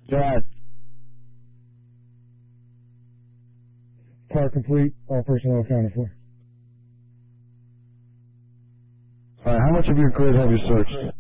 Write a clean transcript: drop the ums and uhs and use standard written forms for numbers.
Drive. Car complete. All personnel accounted for. Alright, how much of your grid have you searched?